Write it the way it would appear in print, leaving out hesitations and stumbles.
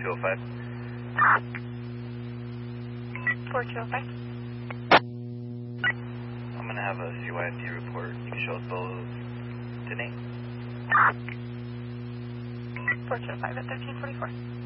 4205. 4205. I'm going to have a CYFD report. You can show us both today. 4205 at 1344.